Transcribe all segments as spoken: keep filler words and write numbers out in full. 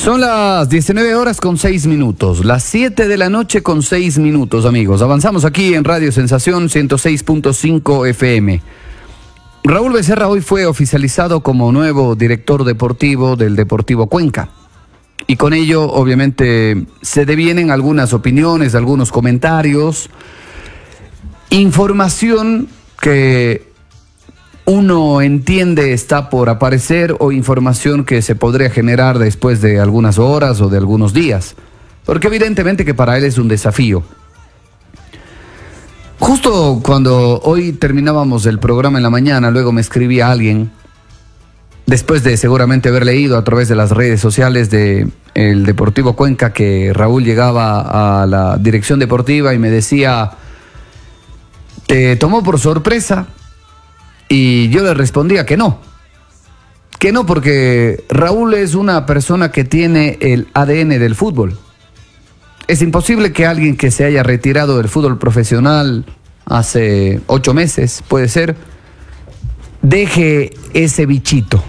Son las diecinueve horas con seis minutos, las siete de la noche con seis minutos, amigos. Avanzamos aquí en Radio Sensación ciento seis punto cinco F M. Raúl Becerra hoy fue oficializado como nuevo director deportivo del Deportivo Cuenca. Y con ello, obviamente, se devienen algunas opiniones, algunos comentarios, información que uno entiende está por aparecer o información que se podría generar después de algunas horas o de algunos días. Porque evidentemente que para él es un desafío. Justo cuando hoy terminábamos el programa en la mañana, luego me escribía alguien, después de seguramente haber leído a través de las redes sociales de el Deportivo Cuenca que Raúl llegaba a la dirección deportiva y me decía, ¿te tomó por sorpresa? Y yo le respondía que no, que no, porque Raúl es una persona que tiene el A D N del fútbol. Es imposible que alguien que se haya retirado del fútbol profesional hace ocho meses, puede ser, deje ese bichito.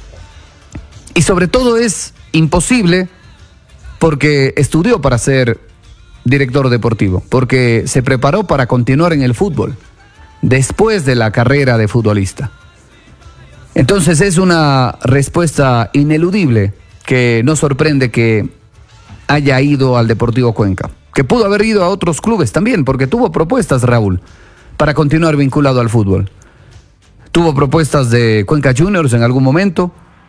Y sobre todo es imposible porque estudió para ser director deportivo, porque se preparó para continuar en el fútbol después de la carrera de futbolista. Entonces es una respuesta ineludible que no sorprende que haya ido al Deportivo Cuenca, que pudo haber ido a otros clubes también, porque tuvo propuestas, Raúl, para continuar vinculado al fútbol. Tuvo propuestas de Cuenca Juniors en algún momento,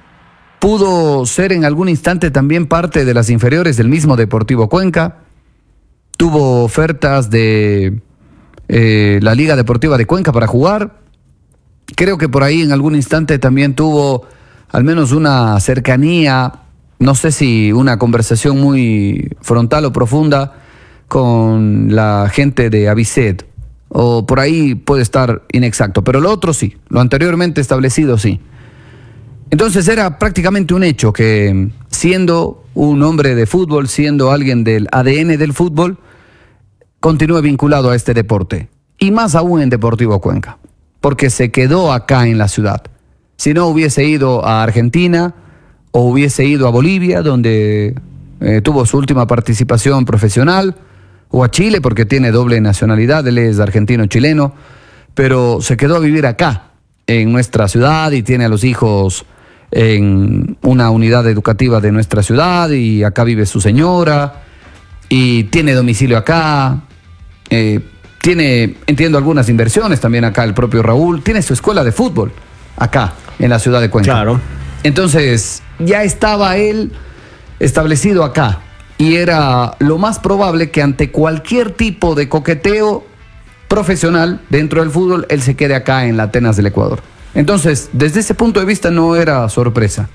pudo ser en algún instante también parte de las inferiores del mismo Deportivo Cuenca, tuvo ofertas de eh, la Liga Deportiva de Cuenca para jugar. Creo que por ahí en algún instante también tuvo al menos una cercanía, no sé si una conversación muy frontal o profunda con la gente de Avicet, o por ahí puede estar inexacto, pero lo otro sí, lo anteriormente establecido sí. Entonces era prácticamente un hecho que siendo un hombre de fútbol, siendo alguien del A D N del fútbol, continúe vinculado a este deporte, y más aún en Deportivo Cuenca, porque se quedó acá en la ciudad. Si no hubiese ido a Argentina o hubiese ido a Bolivia, donde eh, tuvo su última participación profesional, o a Chile, porque tiene doble nacionalidad, él es argentino-chileno, pero se quedó a vivir acá, en nuestra ciudad, y tiene a los hijos en una unidad educativa de nuestra ciudad, y acá vive su señora, y tiene domicilio acá, eh, tiene, entiendo, algunas inversiones también acá el propio Raúl, tiene su escuela de fútbol acá, en la ciudad de Cuenca. Claro. Entonces, ya estaba él establecido acá, y era lo más probable que ante cualquier tipo de coqueteo profesional dentro del fútbol, él se quede acá en la Atenas del Ecuador. Entonces, desde ese punto de vista no era sorpresa.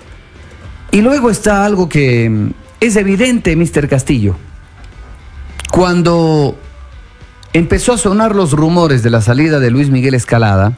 Y luego está algo que es evidente, mister Castillo. Cuando empezó a sonar los rumores de la salida de Luis Miguel Escalada,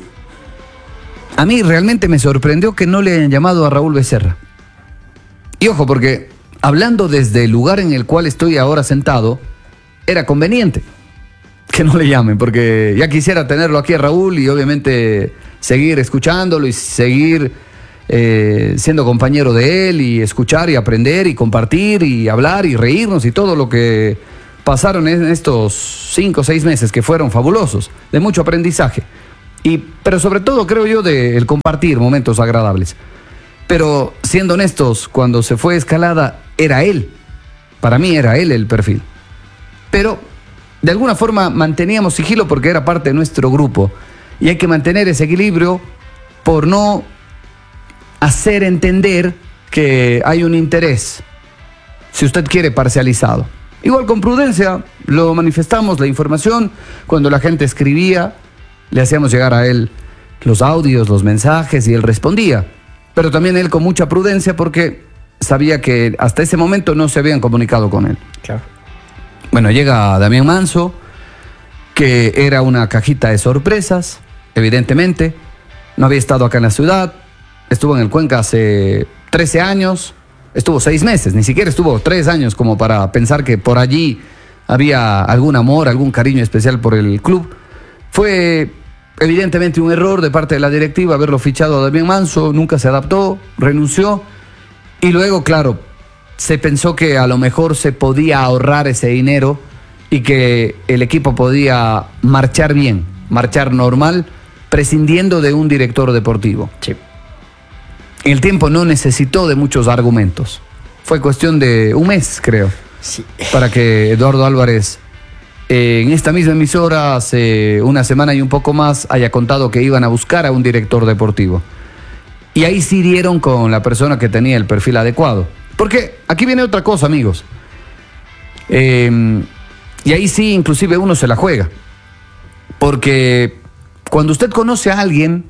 a mí realmente me sorprendió que no le hayan llamado a Raúl Becerra. Y ojo, porque hablando desde el lugar en el cual estoy ahora sentado, era conveniente que no le llamen, porque ya quisiera tenerlo aquí a Raúl y obviamente seguir escuchándolo y seguir eh, siendo compañero de él y escuchar y aprender y compartir y hablar y reírnos y todo lo que pasaron en estos cinco o seis meses que fueron fabulosos, de mucho aprendizaje. Y, pero sobre todo creo yo de el compartir momentos agradables. Pero siendo honestos, cuando se fue Escalada era él, para mí era él el perfil. Pero de alguna forma manteníamos sigilo porque era parte de nuestro grupo. Y hay que mantener ese equilibrio por no hacer entender que hay un interés, si usted quiere, parcializado. Igual con prudencia lo manifestamos, la información, cuando la gente escribía, le hacíamos llegar a él los audios, los mensajes y él respondía. Pero también él con mucha prudencia porque sabía que hasta ese momento no se habían comunicado con él. Claro. Bueno, llega Damián Manso, que era una cajita de sorpresas, evidentemente. No había estado acá en la ciudad, estuvo en el Cuenca hace trece años, estuvo seis meses, ni siquiera estuvo tres años como para pensar que por allí había algún amor, algún cariño especial por el club. Fue evidentemente un error de parte de la directiva haberlo fichado a Damián Manso, nunca se adaptó, renunció Y luego, claro, se pensó que a lo mejor se podía ahorrar ese dinero y que el equipo podía marchar bien, marchar normal, prescindiendo de un director deportivo. Sí. El tiempo no necesitó de muchos argumentos. Fue cuestión de un mes, creo, Sí. para que Eduardo Álvarez, eh, en esta misma emisora, hace una semana y un poco más, haya contado que iban a buscar a un director deportivo. Y ahí sí dieron con la persona que tenía el perfil adecuado. Porque aquí viene otra cosa, amigos. Eh, y ahí sí, inclusive uno se la juega. Porque cuando usted conoce a alguien,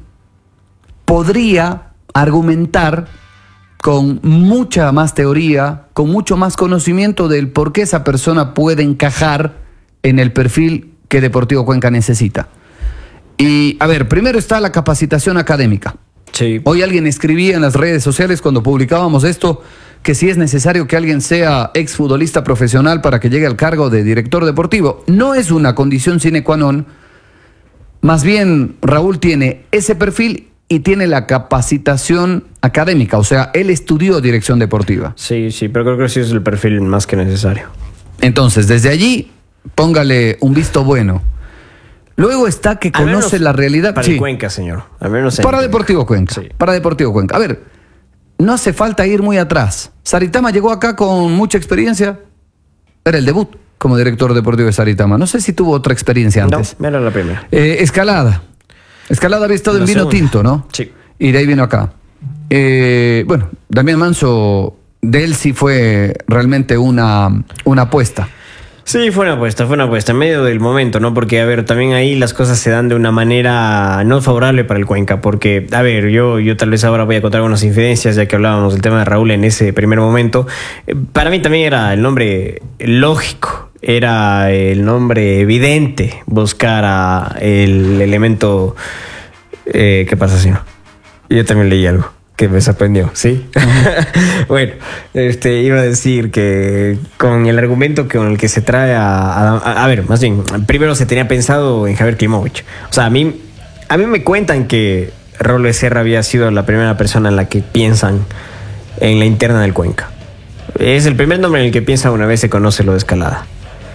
podría argumentar con mucha más teoría, con mucho más conocimiento del por qué esa persona puede encajar en el perfil que Deportivo Cuenca necesita. Y, a ver, primero está la capacitación académica. Sí. Hoy alguien escribía en las redes sociales cuando publicábamos esto que si es necesario que alguien sea exfutbolista profesional para que llegue al cargo de director deportivo. No es una condición sine qua non. Más bien, Raúl tiene ese perfil y tiene la capacitación académica. O sea, él estudió dirección deportiva. Sí, sí, pero creo que sí es el perfil más que necesario. Entonces, desde allí, póngale un visto bueno. Luego está que Al conoce menos la realidad. Para Sí. el Cuenca, señor. Al menos en Para Cuenca. Deportivo Cuenca. Sí. Para Deportivo Cuenca. A ver, no hace falta ir muy atrás. Saritama llegó acá con mucha experiencia. Era el debut como director deportivo de Saritama. No sé si tuvo otra experiencia antes. No, era la primera. Eh, Escalada. Escalada había estado La en Vino segunda. Tinto, ¿no? Sí. Y de ahí vino acá. Eh, bueno, Damián Manso, de él sí fue realmente una, una apuesta. Sí, fue una apuesta, fue una apuesta, en medio del momento, ¿no? Porque, a ver, también ahí las cosas se dan de una manera no favorable para el Cuenca, porque, a ver, yo, yo tal vez ahora voy a contar algunas infidencias, ya que hablábamos del tema de Raúl en ese primer momento. Eh, Para mí también era el nombre lógico, era el nombre evidente, buscar a el elemento... Eh, ¿Qué pasa, señor? Yo también leí algo que me sorprendió, ¿sí? Bueno, este, iba a decir que con el argumento con el que se trae a, a, a... a ver, más bien, primero se tenía pensado en Javier Klimovich. O sea, a mí, a mí me cuentan que Raúl Becerra había sido la primera persona en la que piensan en la interna del Cuenca. Es el primer nombre en el que piensa una vez se conoce lo de Escalada.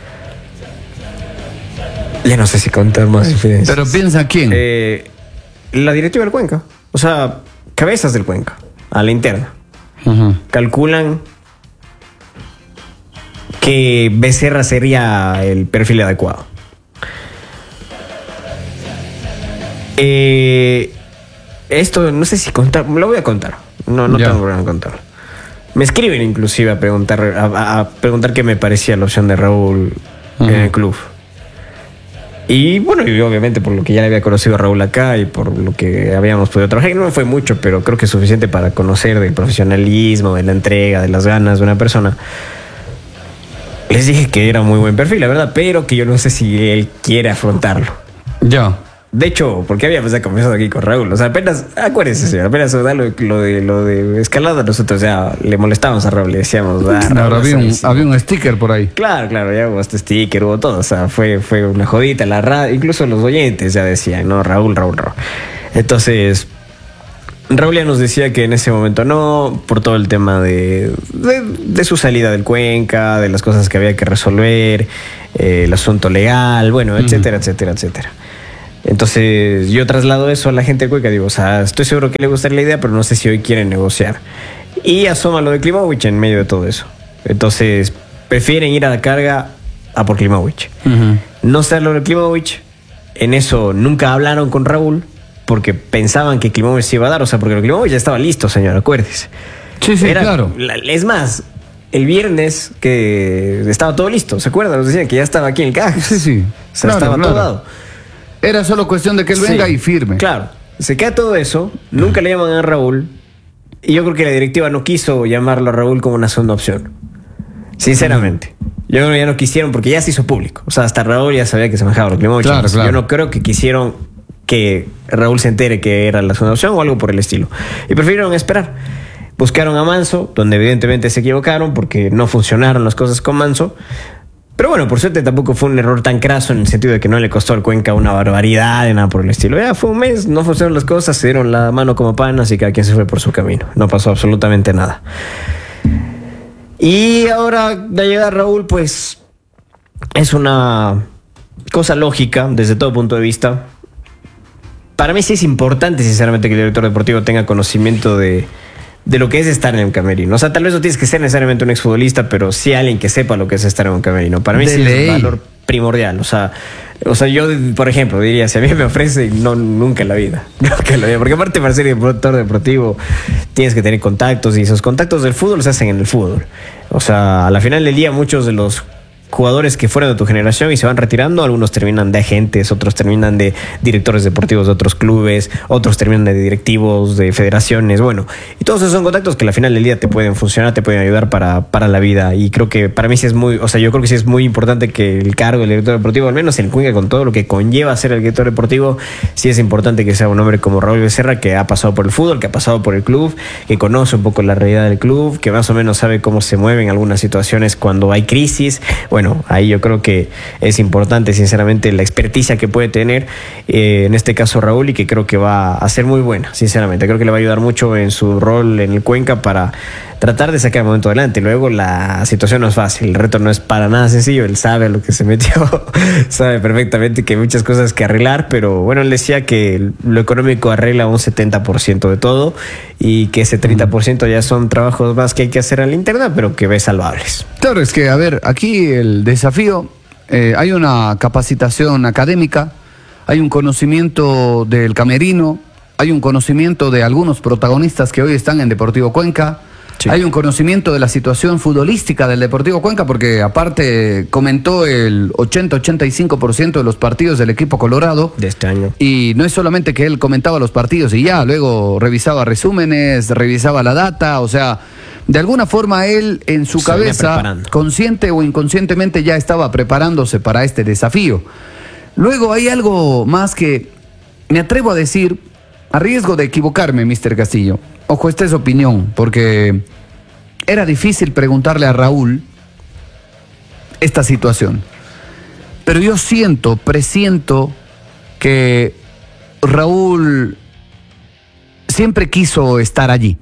Ya no sé si contar más infidencias. Pero piensa quién. Eh, la directiva del Cuenca. O sea, cabezas del Cuenca, a la interna. Ujú. Calculan que Becerra sería el perfil adecuado. Eh, esto no sé si contar, lo voy a contar. No, no Ya. tengo problema en contarlo. Me escriben inclusive a preguntar, a, a preguntar qué me parecía la opción de Raúl Ujú. en el club. Y bueno, y obviamente por lo que ya le había conocido a Raúl acá y por lo que habíamos podido trabajar, no fue mucho, pero creo que es suficiente para conocer del profesionalismo, de la entrega, de las ganas de una persona. Les dije que era muy buen perfil, la verdad, pero que yo no sé si él quiere afrontarlo. Ya. De hecho, porque habíamos ya comenzado aquí con Raúl. O sea, apenas, acuérdense, señor, apenas da lo, lo de lo de Escalada, nosotros ya le molestábamos a Raúl, le decíamos, ah, Raúl, Ahora, había, un, sí, sí. había un sticker por ahí. Claro, claro, ya hubo este sticker, hubo todo. O sea, fue, fue una jodita. La radio, incluso los oyentes ya decían, no, Raúl, Raúl, Raúl. Entonces, Raúl ya nos decía que en ese momento no, por todo el tema de, de, de su salida del Cuenca, de las cosas que había que resolver, eh, el asunto legal, bueno, etcétera, etcétera, etcétera. Entonces yo traslado eso a la gente de Cuenca, digo, o sea, estoy seguro que le gustaría la idea, pero no sé si hoy quieren negociar. Y asoma lo de Klimovich en medio de todo eso. Entonces prefieren ir a la carga a por Klimovich. Ujú. No sé lo de Klimovich, en eso nunca hablaron con Raúl, porque pensaban que Klimovich se iba a dar, o sea, porque Klimovich ya estaba listo, señor, acuérdese. Sí, sí, Era- claro. la- Es más, el viernes que estaba todo listo, ¿se acuerdan? Nos decían que ya estaba aquí en el caja. Sí, sí. O sea, Claro, estaba claro. todo dado. Era solo cuestión de que él venga Sí, y firme. Claro. Se queda todo eso, nunca le llaman a Raúl, y yo creo que la directiva no quiso llamarlo a Raúl como una segunda opción. Sinceramente. Yo creo que ya no quisieron porque ya se hizo público. O sea, hasta Raúl ya sabía que se manejaba los Klimovich. Claro, claro. Yo no creo que quisieron que Raúl se entere que era la segunda opción o algo por el estilo. Y prefirieron esperar. Buscaron a Manso, donde evidentemente se equivocaron porque no funcionaron las cosas con Manso. Pero bueno, por suerte tampoco fue un error tan craso en el sentido de que no le costó al Cuenca una barbaridad ni nada por el estilo. Ya fue un mes, no funcionaron las cosas, se dieron la mano como pan, así que cada quien se fue por su camino. No pasó absolutamente nada. Y ahora la llegada de Raúl, pues es una cosa lógica desde todo punto de vista. Para mí sí es importante, sinceramente, que el director deportivo tenga conocimiento de... de lo que es estar en un camerino. O sea, tal vez no tienes que ser necesariamente un exfutbolista, pero sí alguien que sepa lo que es estar en un camerino. Para mí De sí ley. es un valor primordial. O sea, o sea, yo, por ejemplo, diría, si a mí me ofrece, no, nunca en la vida. Nunca en la vida. Porque aparte para ser director deportivo tienes que tener contactos y esos contactos del fútbol se hacen en el fútbol. O sea, a la final del día muchos de los jugadores que fueron de tu generación y se van retirando, algunos terminan de agentes, otros terminan de directores deportivos de otros clubes, otros terminan de directivos de federaciones, bueno, y todos esos son contactos que al final del día te pueden funcionar, te pueden ayudar para, para la vida, y creo que para mí sí es muy, o sea, yo creo que sí es muy importante que el cargo del director deportivo, al menos el Cuenca, con todo lo que conlleva ser el director deportivo, sí es importante que sea un hombre como Raúl Becerra, que ha pasado por el fútbol, que ha pasado por el club, que conoce un poco la realidad del club, que más o menos sabe cómo se mueven algunas situaciones cuando hay crisis. Bueno, ahí yo creo que es importante, sinceramente, la experticia que puede tener, eh, en este caso Raúl, y que creo que va a ser muy buena, sinceramente. Creo que le va a ayudar mucho en su rol en el Cuenca para tratar de sacar el momento adelante. Luego la situación no es fácil, el reto no es para nada sencillo, él sabe a lo que se metió, sabe perfectamente que hay muchas cosas que arreglar, pero bueno, él decía que lo económico arregla un setenta por ciento de todo y que ese treinta por ciento ya son trabajos más que hay que hacer a la interna, pero que ve salvables. Claro, es que, a ver, aquí el desafío, eh, hay una capacitación académica, hay un conocimiento del camerino, hay un conocimiento de algunos protagonistas que hoy están en Deportivo Cuenca. Sí. Hay un conocimiento de la situación futbolística del Deportivo Cuenca, porque aparte comentó el ochenta a ochenta y cinco por ciento de los partidos del equipo colorado de este año. Y no es solamente que él comentaba los partidos y ya, luego revisaba resúmenes, revisaba la data, o sea, de alguna forma él en su Se cabeza, consciente o inconscientemente, ya estaba preparándose para este desafío. Luego hay algo más que me atrevo a decir, a riesgo de equivocarme, mister Castillo. Ojo, esta es opinión, porque era difícil preguntarle a Raúl esta situación. Pero yo siento, presiento que Raúl siempre quiso estar allí.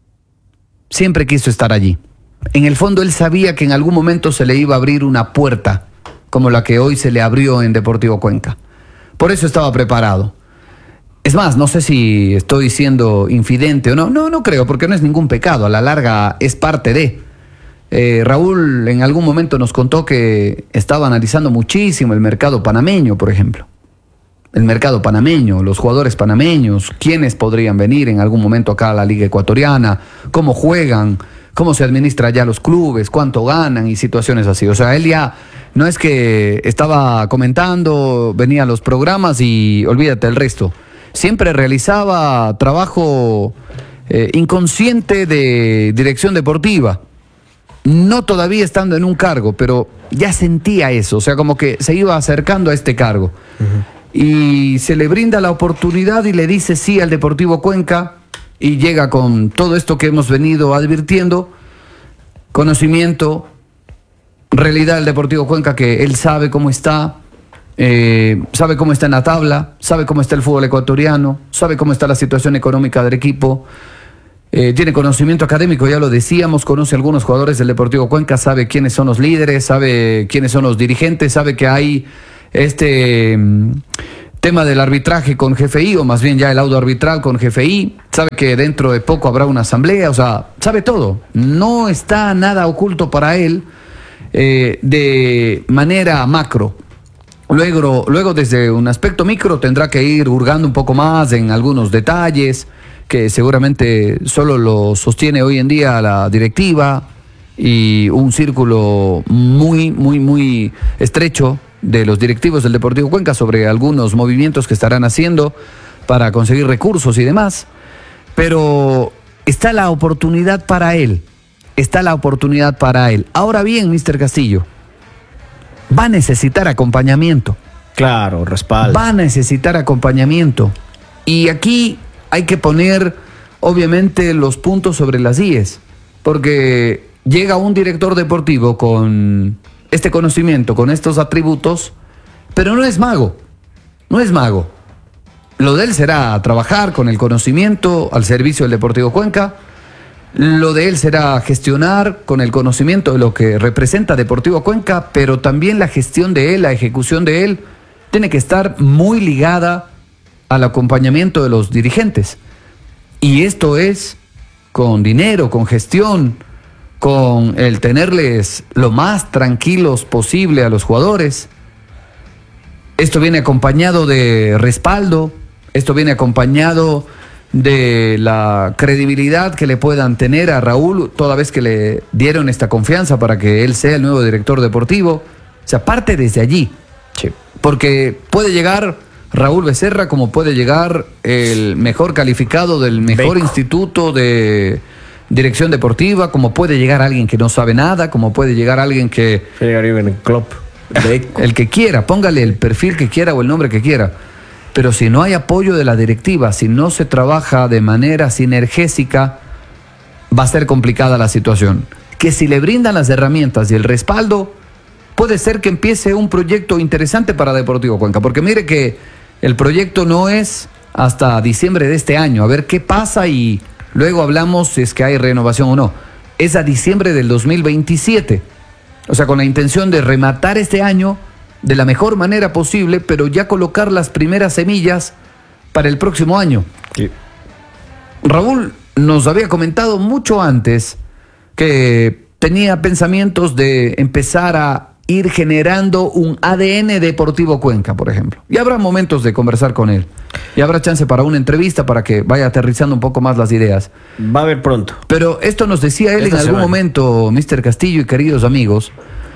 Siempre quiso estar allí. En el fondo él sabía que en algún momento se le iba a abrir una puerta, como la que hoy se le abrió en Deportivo Cuenca. Por eso estaba preparado. Es más, no sé si estoy siendo infidente o no. No, no creo, porque no es ningún pecado. A la larga es parte de... Eh, Raúl en algún momento nos contó que estaba analizando muchísimo el mercado panameño, por ejemplo. El mercado panameño, los jugadores panameños, quiénes podrían venir en algún momento acá a la Liga Ecuatoriana, cómo juegan, cómo se administra ya los clubes, cuánto ganan y situaciones así. O sea, él ya no es que estaba comentando, venía a los programas y olvídate el resto. Siempre realizaba trabajo eh, inconsciente de dirección deportiva. No todavía estando en un cargo, pero ya sentía eso. O sea, como que se iba acercando a este cargo. Uh-huh. Y se le brinda la oportunidad y le dice sí al Deportivo Cuenca. Y llega con todo esto que hemos venido advirtiendo. Conocimiento, realidad del Deportivo Cuenca, que él sabe cómo está. Eh, sabe cómo está en la tabla, sabe cómo está el fútbol ecuatoriano, sabe cómo está la situación económica del equipo, eh, tiene conocimiento académico, ya lo decíamos, conoce a algunos jugadores del Deportivo Cuenca, sabe quiénes son los líderes, sabe quiénes son los dirigentes, sabe que hay este mm, tema del arbitraje con G F I, o más bien ya el laudo arbitral con G F I, sabe que dentro de poco habrá una asamblea, o sea, sabe todo, no está nada oculto para él eh, de manera macro. Luego, luego desde un aspecto micro tendrá que ir hurgando un poco más en algunos detalles que seguramente solo lo sostiene hoy en día la directiva y un círculo muy, muy, muy estrecho de los directivos del Deportivo Cuenca sobre algunos movimientos que estarán haciendo para conseguir recursos y demás. Pero está la oportunidad para él, está la oportunidad para él. Ahora bien, mister Castillo, va a necesitar acompañamiento. Claro, respaldo. Va a necesitar acompañamiento. Y aquí hay que poner, obviamente, los puntos sobre las íes. Porque llega un director deportivo con este conocimiento, con estos atributos, pero no es mago, no es mago. Lo de él será trabajar con el conocimiento al servicio del Deportivo Cuenca. Lo de él será gestionar con el conocimiento de lo que representa Deportivo Cuenca, pero también la gestión de él, la ejecución de él, tiene que estar muy ligada al acompañamiento de los dirigentes. Y esto es con dinero, con gestión, con el tenerles lo más tranquilos posible a los jugadores. Esto viene acompañado de respaldo, esto viene acompañado de la credibilidad que le puedan tener a Raúl toda vez que le dieron esta confianza para que él sea el nuevo director deportivo. O sea, parte desde allí. Sí. Porque puede llegar Raúl Becerra como puede llegar el mejor calificado del mejor Beco. Instituto de dirección deportiva, como puede llegar alguien que no sabe nada, como puede llegar alguien que... Puede llegar Jürgen Klopp. Beco. El que quiera, póngale el perfil que quiera o el nombre que quiera. Pero si no hay apoyo de la directiva, si no se trabaja de manera sinergésica, va a ser complicada la situación. Que si le brindan las herramientas y el respaldo, puede ser que empiece un proyecto interesante para Deportivo Cuenca. Porque mire que el proyecto no es hasta diciembre de este año. A ver qué pasa y luego hablamos si es que hay renovación o no. Es a diciembre del dos mil veintisiete. O sea, con la intención de rematar este año de la mejor manera posible, pero ya colocar las primeras semillas para el próximo año. Sí. Raúl nos había comentado mucho antes que tenía pensamientos de empezar a ir generando un A D N Deportivo Cuenca, por ejemplo. Y habrá momentos de conversar con él. Y habrá chance para una entrevista para que vaya aterrizando un poco más las ideas. Va a haber pronto. Pero esto nos decía él Esta en algún semana. momento, mister Castillo y queridos amigos,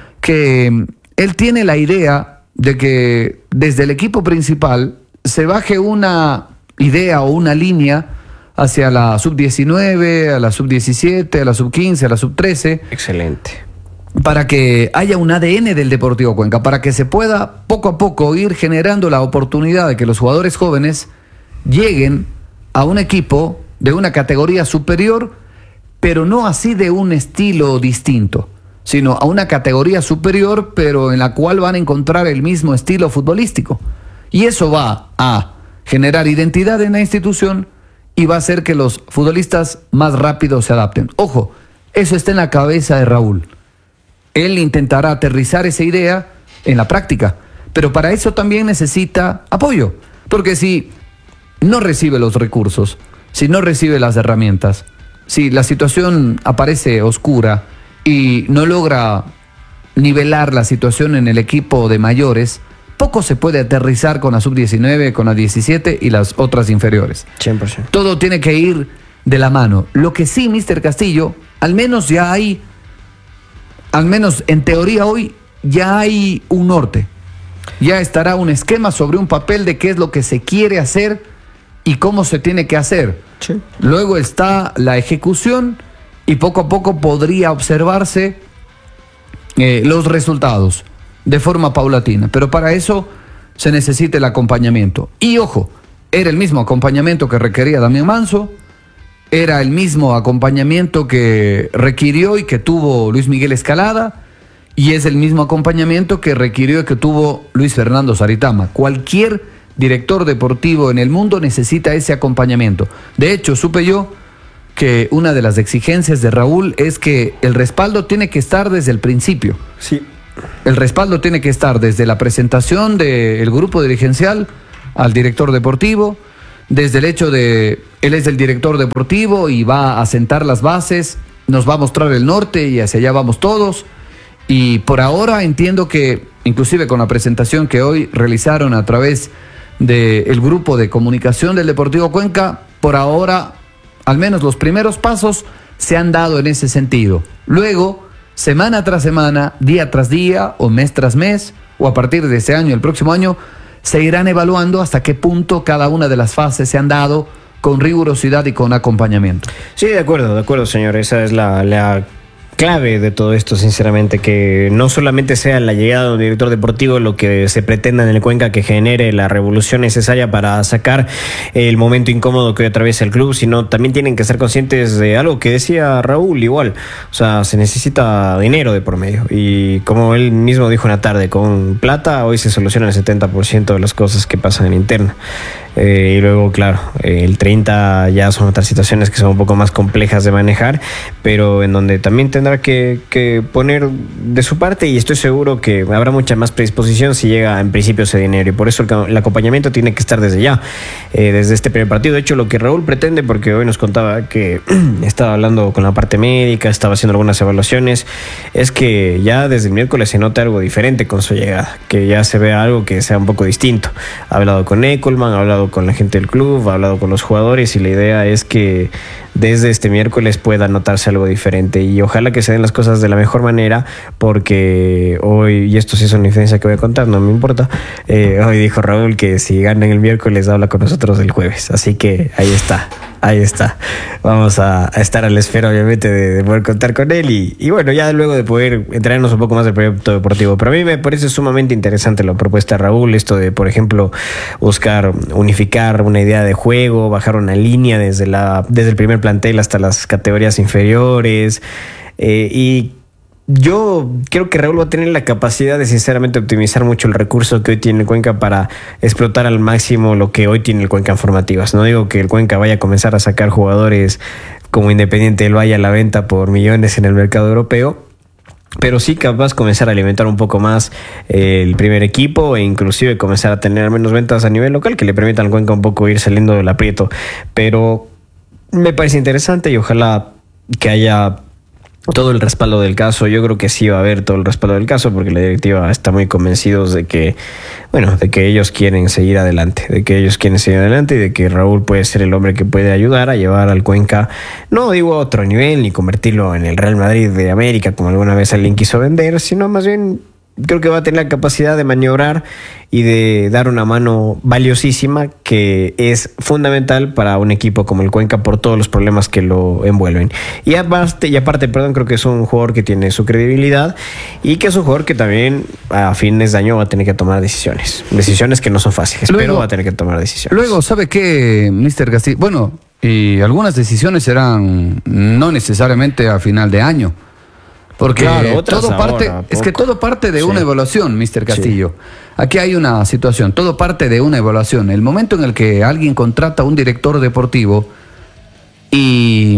que él tiene la idea de que desde el equipo principal se baje una idea o una línea hacia la sub diecinueve, a la sub diecisiete, a la sub quince, a la sub trece. Excelente. Para que haya un A D N del Deportivo Cuenca, para que se pueda poco a poco ir generando la oportunidad de que los jugadores jóvenes lleguen a un equipo de una categoría superior, pero no así de un estilo distinto, sino a una categoría superior, pero en la cual van a encontrar el mismo estilo futbolístico. Y eso va a generar identidad en la institución y va a hacer que los futbolistas más rápido se adapten. Ojo, eso está en la cabeza de Raúl. Él intentará aterrizar esa idea en la práctica, pero para eso también necesita apoyo, porque si no recibe los recursos, si no recibe las herramientas, si la situación aparece oscura y no logra nivelar la situación en el equipo de mayores, poco se puede aterrizar con la sub diecinueve, con la diecisiete y las otras inferiores. cien por ciento. Todo tiene que ir de la mano. Lo que sí, mister Castillo, al menos ya hay, al menos en teoría hoy, ya hay un norte. Ya estará un esquema sobre un papel de qué es lo que se quiere hacer y cómo se tiene que hacer. Sí. Luego está la ejecución y poco a poco podría observarse eh, los resultados de forma paulatina. Pero para eso se necesita el acompañamiento. Y ojo, era el mismo acompañamiento que requería Damián Manso, era el mismo acompañamiento que requirió y que tuvo Luis Miguel Escalada, y es el mismo acompañamiento que requirió y que tuvo Luis Fernando Saritama. Cualquier director deportivo en el mundo necesita ese acompañamiento. De hecho, supe yo que una de las exigencias de Raúl es que el respaldo tiene que estar desde el principio. Sí. El respaldo tiene que estar desde la presentación del grupo dirigencial al director deportivo, desde el hecho de él es el director deportivo y va a sentar las bases, nos va a mostrar el norte y hacia allá vamos todos. Y por ahora entiendo que, inclusive con la presentación que hoy realizaron a través del grupo de comunicación del Deportivo Cuenca, por ahora, al menos los primeros pasos se han dado en ese sentido. Luego, semana tras semana, día tras día, o mes tras mes, o a partir de ese año, el próximo año, se irán evaluando hasta qué punto cada una de las fases se han dado con rigurosidad y con acompañamiento. Sí, de acuerdo, de acuerdo, señor. Esa es la... la... clave de todo esto, sinceramente, que no solamente sea la llegada de un director deportivo lo que se pretenda en el Cuenca que genere la revolución necesaria para sacar el momento incómodo que hoy atraviesa el club, sino también tienen que ser conscientes de algo que decía Raúl igual, o sea, se necesita dinero de por medio y como él mismo dijo una tarde, con plata hoy se soluciona el setenta por ciento de las cosas que pasan en interna. Eh, y luego, claro, eh, el treinta ya son otras situaciones que son un poco más complejas de manejar, pero en donde también tendrá que, que poner de su parte y estoy seguro que habrá mucha más predisposición si llega en principio ese dinero y por eso el, el acompañamiento tiene que estar desde ya, eh, desde este primer partido. De hecho, lo que Raúl pretende, porque hoy nos contaba que estaba hablando con la parte médica, estaba haciendo algunas evaluaciones, es que ya desde el miércoles se note algo diferente con su llegada, que ya se vea algo que sea un poco distinto. Ha hablado con Ecolman, ha hablado con la gente del club, ha hablado con los jugadores y la idea es que desde este miércoles pueda notarse algo diferente y ojalá que se den las cosas de la mejor manera porque hoy, y esto sí es una diferencia que voy a contar, no me importa, eh, hoy dijo Raúl que si ganan el miércoles habla con nosotros el jueves, así que ahí está. Ahí está. Vamos a, a estar a la espera, obviamente, de, de poder contar con él y, y bueno, ya luego de poder entrarnos un poco más del proyecto deportivo. Pero a mí me parece sumamente interesante la propuesta de Raúl, esto de, por ejemplo, buscar unificar una idea de juego, bajar una línea desde, la, desde el primer plantel hasta las categorías inferiores eh, y yo creo que Raúl va a tener la capacidad de sinceramente optimizar mucho el recurso que hoy tiene el Cuenca para explotar al máximo lo que hoy tiene el Cuenca en formativas. No digo que el Cuenca vaya a comenzar a sacar jugadores como Independiente del Valle a la venta por millones en el mercado europeo, pero sí capaz comenzar a alimentar un poco más el primer equipo e inclusive comenzar a tener al menos ventas a nivel local que le permitan al Cuenca un poco ir saliendo del aprieto. Pero me parece interesante y ojalá que haya todo el respaldo del caso. Yo creo que sí va a haber todo el respaldo del caso porque la directiva está muy convencidos de que, bueno, de que ellos quieren seguir adelante, de que ellos quieren seguir adelante y de que Raúl puede ser el hombre que puede ayudar a llevar al Cuenca, no digo a otro nivel ni convertirlo en el Real Madrid de América como alguna vez alguien quiso vender, sino más bien creo que va a tener la capacidad de maniobrar y de dar una mano valiosísima que es fundamental para un equipo como el Cuenca por todos los problemas que lo envuelven. Y aparte, y aparte, perdón, creo que es un jugador que tiene su credibilidad y que es un jugador que también a fines de año va a tener que tomar decisiones. Decisiones que no son fáciles, luego, pero va a tener que tomar decisiones. Luego, ¿sabe qué, mister Castillo? Bueno, y algunas decisiones serán no necesariamente a final de año. Porque claro, todo parte, ahora, es que todo parte de sí. una evaluación, mister Castillo. Sí. Aquí hay una situación, todo parte de una evaluación. El momento en el que alguien contrata a un director deportivo y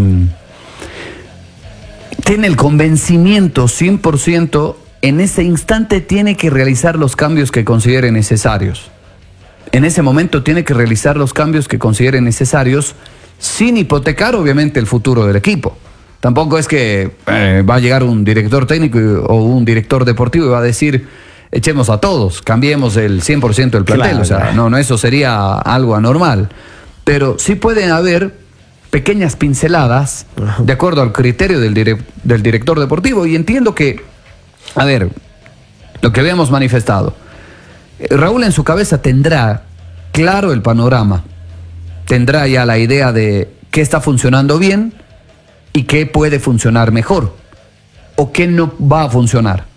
tiene el convencimiento cien por ciento, en ese instante tiene que realizar los cambios que considere necesarios. En ese momento tiene que realizar los cambios que considere necesarios sin hipotecar, obviamente, el futuro del equipo. Tampoco es que eh, va a llegar un director técnico o un director deportivo y va a decir, echemos a todos, cambiemos el cien por ciento del plantel. Claro, o sea, claro. no, no, eso sería algo anormal. Pero sí pueden haber pequeñas pinceladas de acuerdo al criterio del, dire del director deportivo. Y entiendo que, a ver, lo que habíamos manifestado, Raúl en su cabeza tendrá claro el panorama, tendrá ya la idea de qué está funcionando bien y qué puede funcionar mejor o qué no va a funcionar.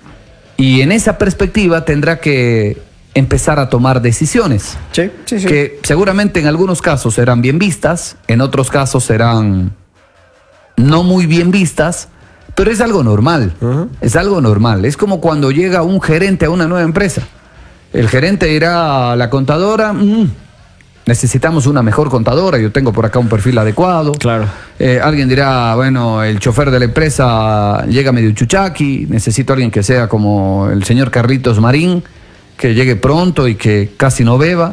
Y en esa perspectiva tendrá que empezar a tomar decisiones sí, sí, sí. que seguramente en algunos casos serán bien vistas, en otros casos serán no muy bien vistas, pero es algo normal, uh-huh. es algo normal. Es como cuando llega un gerente a una nueva empresa. El gerente dirá a la contadora, mmm, necesitamos una mejor contadora, yo tengo por acá un perfil adecuado. Claro. Eh, alguien dirá, bueno, el chofer de la empresa llega medio chuchaqui, necesito a alguien que sea como el señor Carlitos Marín, que llegue pronto y que casi no beba.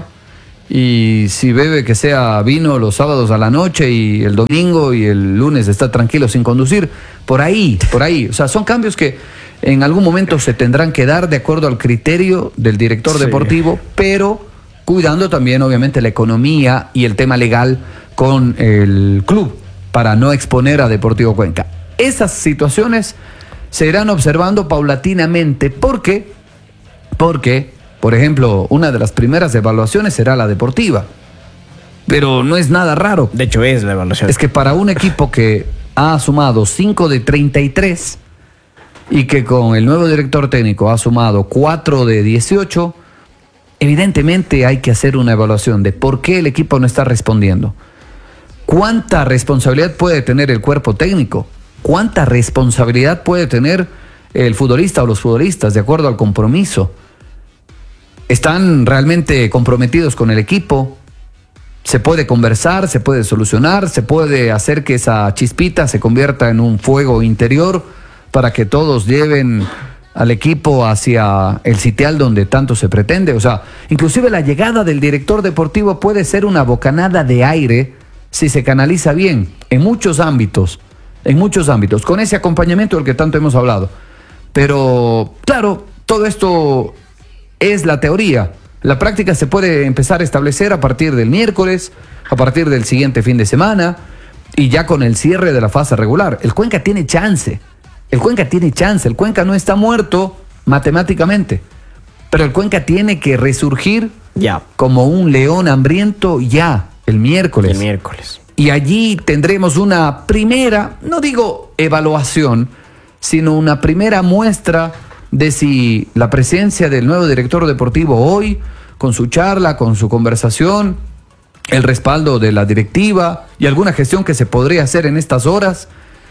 Y si bebe, que sea vino los sábados a la noche y el domingo y el lunes está tranquilo sin conducir. Por ahí, por ahí. O sea, son cambios que en algún momento se tendrán que dar de acuerdo al criterio del director sí. deportivo, pero cuidando también, obviamente, la economía y el tema legal con el club para no exponer a Deportivo Cuenca. Esas situaciones se irán observando paulatinamente porque, porque, por ejemplo, una de las primeras evaluaciones será la deportiva. Pero no es nada raro. De hecho, es la evaluación. Es que para un equipo que ha sumado cinco de treinta y tres y que con el nuevo director técnico ha sumado cuatro de dieciocho, evidentemente hay que hacer una evaluación de por qué el equipo no está respondiendo. ¿Cuánta responsabilidad puede tener el cuerpo técnico? ¿Cuánta responsabilidad puede tener el futbolista o los futbolistas de acuerdo al compromiso? ¿Están realmente comprometidos con el equipo? Se puede conversar, se puede solucionar, se puede hacer que esa chispita se convierta en un fuego interior para que todos lleven al equipo hacia el sitial donde tanto se pretende. O sea, inclusive la llegada del director deportivo puede ser una bocanada de aire si se canaliza bien en muchos ámbitos, en muchos ámbitos, con ese acompañamiento del que tanto hemos hablado. Pero, claro, todo esto es la teoría. La práctica se puede empezar a establecer a partir del miércoles, a partir del siguiente fin de semana y ya con el cierre de la fase regular. El Cuenca tiene chance, el Cuenca tiene chance, el Cuenca no está muerto matemáticamente, pero el Cuenca tiene que resurgir ya como un león hambriento ya el miércoles. El miércoles. Y allí tendremos una primera, no digo evaluación, sino una primera muestra de si la presencia del nuevo director deportivo hoy, con su charla, con su conversación, el respaldo de la directiva y alguna gestión que se podría hacer en estas horas,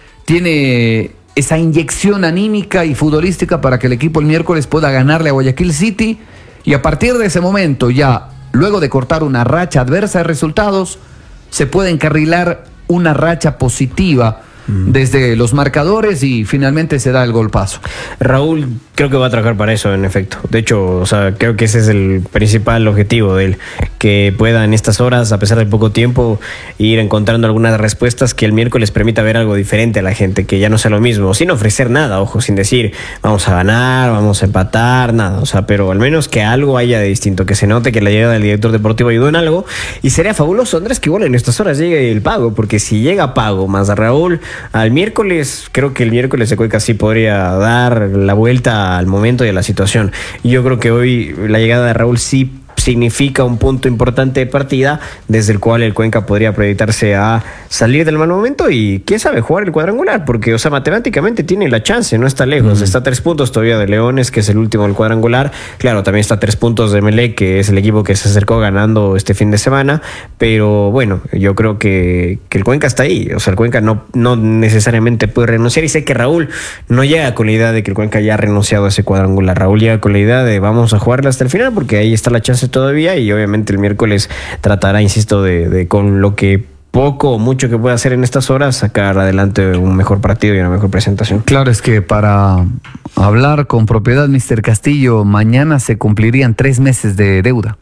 tiene esa inyección anímica y futbolística para que el equipo el miércoles pueda ganarle a Guayaquil City y a partir de ese momento ya, luego de cortar una racha adversa de resultados, se puede encarrilar una racha positiva desde los marcadores y finalmente se da el golpazo. Raúl creo que va a trabajar para eso, en efecto. De hecho, o sea, creo que ese es el principal objetivo de él, que pueda en estas horas, a pesar de poco tiempo, ir encontrando algunas respuestas que el miércoles permita ver algo diferente a la gente, que ya no sea lo mismo, sin ofrecer nada, ojo, sin decir vamos a ganar, vamos a empatar, nada, o sea, pero al menos que algo haya de distinto, que se note que la llegada del director deportivo ayudó en algo, y sería fabuloso, Andrés, que igual en estas horas llegue el pago, porque si llega pago más a Raúl al miércoles, creo que el miércoles de Cuenca sí podría dar la vuelta al momento y a la situación. Y yo creo que hoy la llegada de Raúl sí significa un punto importante de partida desde el cual el Cuenca podría proyectarse a salir del mal momento y, quién sabe, jugar el cuadrangular, porque, o sea, matemáticamente tiene la chance, no está lejos, mm. está a tres puntos todavía de Leones, que es el último del cuadrangular, claro, también está a tres puntos de Melec, que es el equipo que se acercó ganando este fin de semana, pero bueno, yo creo que, que el Cuenca está ahí, o sea, el Cuenca no, no necesariamente puede renunciar, y sé que Raúl no llega con la idea de que el Cuenca ya ha renunciado a ese cuadrangular, Raúl llega con la idea de vamos a jugarla hasta el final, porque ahí está la chance todavía, y obviamente el miércoles tratará, insisto, de, de con lo que poco o mucho que pueda hacer en estas horas, sacar adelante un mejor partido y una mejor presentación. Claro, es que para hablar con propiedad, mister Castillo, mañana se cumplirían tres meses de deuda.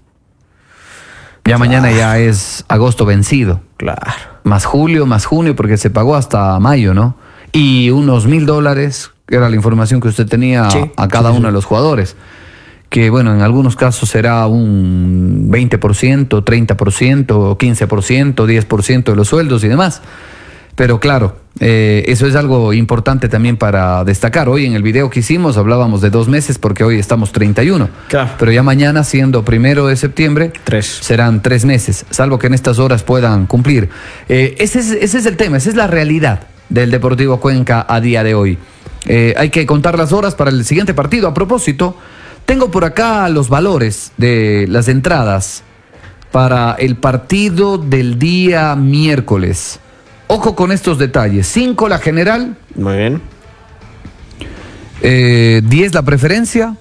Ya mañana ya es agosto vencido. Claro. Más julio, más junio, porque se pagó hasta mayo, ¿no? Y unos mil dólares, que era la información que usted tenía sí, a cada sí, uno sí. de los jugadores. Que bueno, en algunos casos será un veinte por ciento, treinta por ciento, quince por ciento, diez por ciento de los sueldos y demás. Pero claro, eh, eso es algo importante también para destacar. Hoy en el video que hicimos hablábamos de dos meses porque hoy estamos treinta y uno. Claro. Pero ya mañana, siendo primero de septiembre, tres. serán tres meses, salvo que en estas horas puedan cumplir. Eh, ese, es, ese es el tema, esa es la realidad del Deportivo Cuenca a día de hoy. Eh, hay que contar las horas para el siguiente partido. A propósito, tengo por acá los valores de las entradas para el partido del día miércoles. Ojo con estos detalles. cinco la general. Muy bien. Eh, diez la preferencia.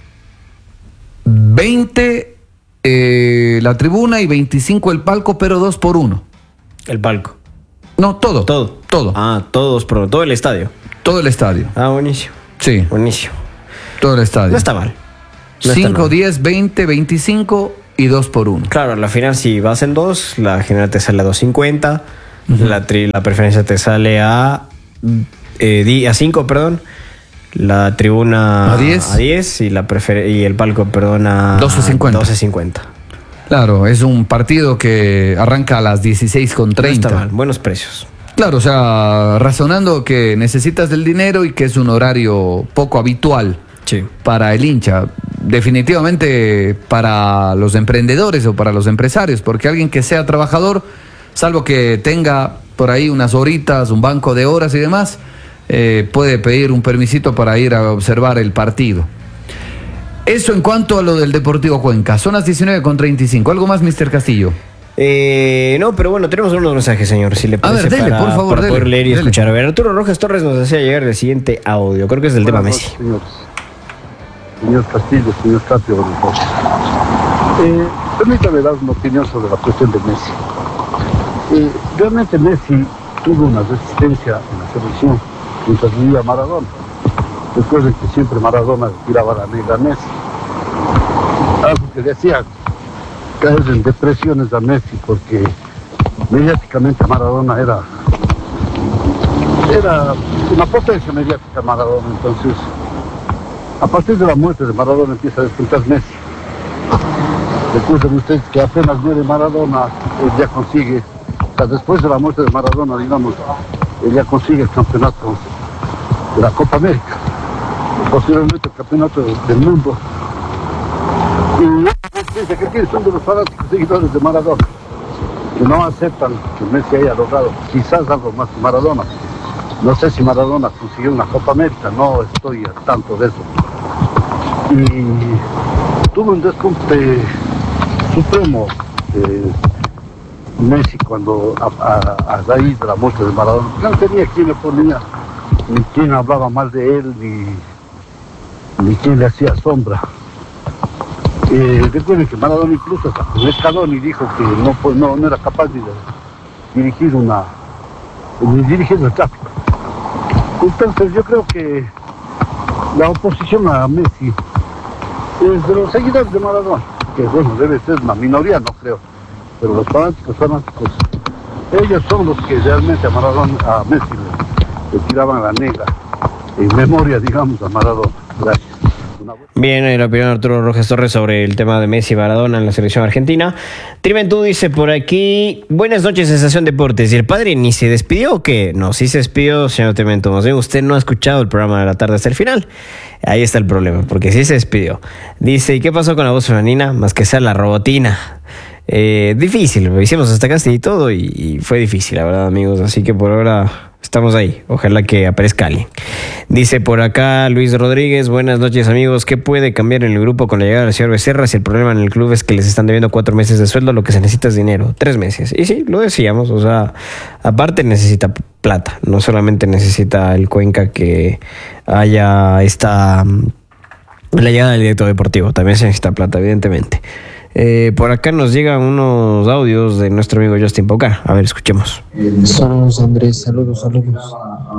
veinte eh, la tribuna y veinticinco el palco, pero dos por uno. El palco. No, todo. Todo. Todo. Ah, todos, pero todo el estadio. Todo el estadio. Ah, buenísimo. Sí. Buenísimo. Todo el estadio. No está mal. No cinco, diez, veinte, veinticinco y dos por uno. Claro, la final si vas en dos, la general te sale a dos cincuenta, uh-huh. la, tri, la preferencia te sale a eh, a cinco, perdón. La tribuna a diez, a diez y la prefer y el palco, perdón, a doce cincuenta. doce cincuenta. Claro, es un partido que arranca a las dieciséis con treinta. No está mal, buenos precios. Claro, o sea, razonando que necesitas del dinero y que es un horario poco habitual. Sí. Para el hincha, definitivamente para los emprendedores o para los empresarios, porque alguien que sea trabajador, salvo que tenga por ahí, unas horitas, un banco de horas y demás, eh, puede pedir un permisito para ir a observar el partido. Eso en cuanto a lo del Deportivo Cuenca. Son las diecinueve con treinta y cinco. ¿Algo más, mister Castillo? Eh, no, pero bueno, tenemos unos mensajes, señor. Si le parece, a ver, dele, para, por favor, para dele, poder leer y dele. escuchar. A ver, Arturo Rojas Torres nos hacía llegar el siguiente audio. Creo que es del tema Buenas Messi. noches, señores. Señor Castillo, señor Tapio, buenas noches. Eh, permítame dar una opinión sobre la cuestión de Messi. Eh, realmente Messi tuvo una resistencia en la selección mientras vivía Maradona. Recuerden que siempre Maradona tiraba la negra a Messi. Algo que decía caer en depresiones a Messi porque mediáticamente Maradona era era una potencia mediática Maradona. Entonces, a partir de la muerte de Maradona empieza a despuntar Messi. Recuerden ustedes que apenas muere Maradona, él ya consigue, o sea, después de la muerte de Maradona, digamos, él ya consigue el campeonato de la Copa América, posteriormente el campeonato del mundo. Y dice que tiene son de los fanáticos seguidores de Maradona, que no aceptan que Messi haya logrado quizás algo más que Maradona. No sé si Maradona consiguió una Copa América, no estoy al tanto de eso. Y tuvo un despunte supremo eh, Messi cuando a, a, a raíz de la muerte de Maradona, no tenía quien le ponía, ni quien hablaba mal de él, ni, ni quien le hacía sombra. Eh, recuerden que Maradona incluso hasta con Scaloni dijo que no, no, no era capaz de dirigir una de dirigir el tráfico. Entonces yo creo que la oposición a Messi es de los seguidores de Maradona, que bueno, debe ser una minoría, no creo, pero los fanáticos fanáticos, ellos son los que realmente a Maradona, a Messi le, le tiraban la negra, en memoria, digamos, a Maradona. Gracias. Bien, la opinión de Arturo Rojas Torres sobre el tema de Messi y Maradona en la selección argentina. Triventud dice por aquí: buenas noches, Sensación Deportes. ¿Y el padre ni se despidió o qué? No, sí se despidió, señor Triventud. Más bien, usted no ha escuchado el programa de la tarde hasta el final. Ahí está el problema, porque sí se despidió. Dice: ¿y qué pasó con la voz femenina? Más que sea la robotina. Eh, difícil, lo hicimos hasta casi y todo y, y fue difícil, la verdad, amigos. Así que por ahora estamos ahí. Ojalá que aparezca alguien. Dice por acá Luis Rodríguez: buenas noches, amigos. ¿Qué puede cambiar en el grupo con la llegada del señor Becerra si el problema en el club es que les están debiendo cuatro meses de sueldo? Lo que se necesita es dinero. Tres meses. Y sí, lo decíamos. O sea, aparte necesita plata. No solamente necesita el Cuenca que haya esta la llegada del director deportivo. También se necesita plata, evidentemente. Eh, por acá nos llegan unos audios de nuestro amigo Justin Pocar. A ver, escuchemos. Saludos, Andrés, saludos, saludos.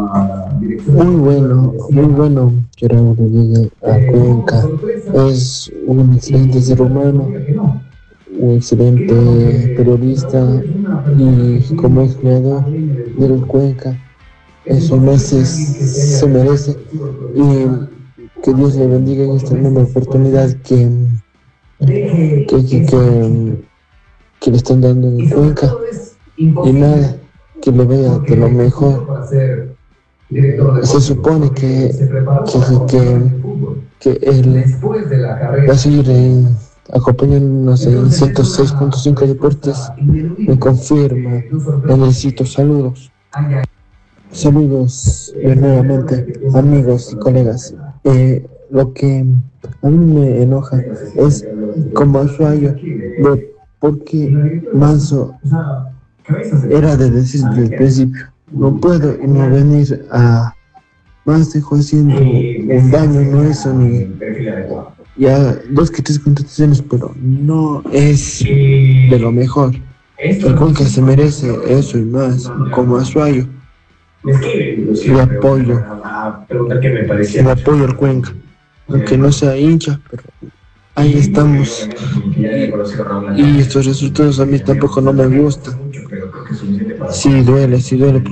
Muy bueno, muy bueno que Raúl llegue a Cuenca. Es un excelente ser humano, un excelente periodista y como es creador del Cuenca, eso Messi se merece. Y que Dios le bendiga en esta nueva oportunidad que Que, que, que, que le están dando en Cuenca y nada, que le vea de lo mejor. Se supone que, que, que, que él va a seguir eh, acompañándonos en ciento seis punto cinco Deportes. Me confirma, lo necesito. Saludos. Saludos eh, nuevamente, amigos y colegas. Eh, lo que a mí me enoja es como Azuayo, de porque Manso era de decir desde el principio: no puedo y no venir a más, dejó haciendo un daño, no eso ni ya dos que tres contrataciones, pero no es de lo mejor. El Cuenca se merece eso y más, como Azuayo. Le apoyo, le apoyo al Cuenca, aunque no sea hincha, pero ahí estamos. Y estos resultados a mí tampoco no me gustan. Sí duele, sí duele.